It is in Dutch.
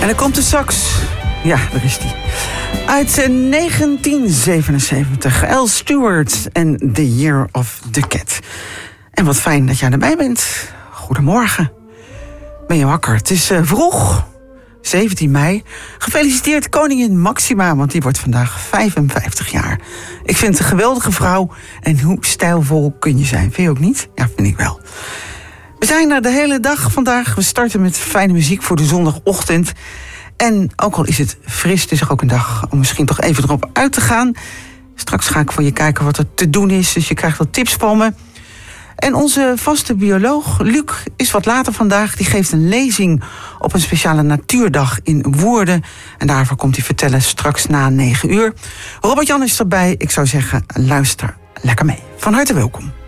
En dan komt de sax. Ja, daar is die. Uit 1977. Al Stewart en The Year of the Cat. En wat fijn dat jij erbij bent. Goedemorgen. Ben je wakker? Het is vroeg. 17 mei. Gefeliciteerd koningin Maxima, want die wordt vandaag 55 jaar. Ik vind het een geweldige vrouw. En hoe stijlvol kun je zijn? Vind je ook niet? Ja, vind ik wel. We zijn er de hele dag vandaag. We starten met fijne muziek voor de zondagochtend. En ook al is het fris, het is ook een dag om misschien toch even erop uit te gaan. Straks ga ik voor je kijken wat er te doen is. Dus je krijgt wat tips van me. En onze vaste bioloog, Luc, is wat later vandaag. Die geeft een lezing op een speciale natuurdag in Woerden. En daarvoor komt hij vertellen straks na 9 uur. Robert-Jan is erbij. Ik zou zeggen, luister lekker mee. Van harte welkom.